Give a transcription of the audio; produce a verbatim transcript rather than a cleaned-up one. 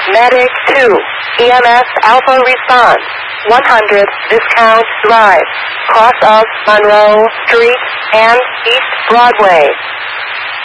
Medic two, E M S Alpha response, one hundred Viscount Drive, cross of Monroe Street and East Broadway.